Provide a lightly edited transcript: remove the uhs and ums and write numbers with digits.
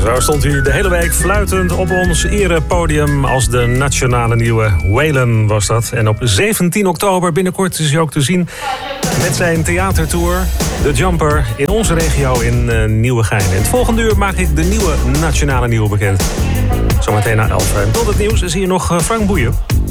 Zo stond hij de hele week fluitend op ons erepodium als de nationale nieuwe Waylon was dat. En op 17 oktober binnenkort is hij ook te zien met zijn theatertour The Jumper in onze regio in Nieuwegein. In het volgende uur maak ik de nieuwe nationale nieuwe bekend. Zometeen na 11. Tot het nieuws is hier nog Frank Boeien.